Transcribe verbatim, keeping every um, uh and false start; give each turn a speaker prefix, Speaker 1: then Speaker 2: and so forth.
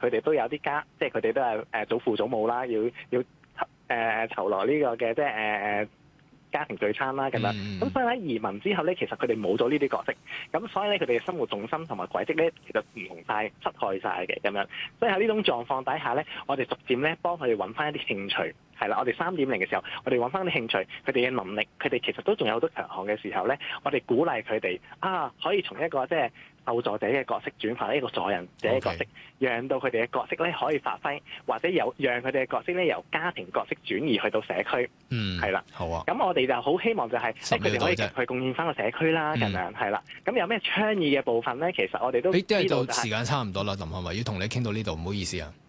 Speaker 1: 佢哋都有啲家，即係佢哋都係誒祖父祖母啦，要要誒籌羅呢個嘅即係誒誒家庭聚餐啦咁樣。咁、嗯、所以喺移民之後咧，其實佢哋冇咗呢啲角色，咁所以咧佢哋嘅生活重心同埋軌跡咧，其實唔同晒、失害晒嘅咁樣。所以喺呢種狀況底下咧，我哋逐漸咧幫佢哋揾翻一啲興趣。係啦，我哋三點零嘅時候，我哋揾翻啲興趣，佢哋嘅能力，佢哋其實都仲有好多強項嘅時候咧，我哋鼓勵佢哋啊，可以從一個即係受助者嘅角色轉化一個助人者嘅角色， Okay. 讓到佢哋嘅角色咧可以發揮，或者有讓佢哋嘅角色咧由家庭角色轉移去到社區。嗯，係啦，好啊。咁我哋就好希望就係誒佢哋可以去貢獻翻個社區啦，咁樣係啦。咁有咩倡議嘅部分咧？其實我哋都知道就係、
Speaker 2: 時間差唔多啦，林漢偉要同你傾到呢度，唔好意思啊。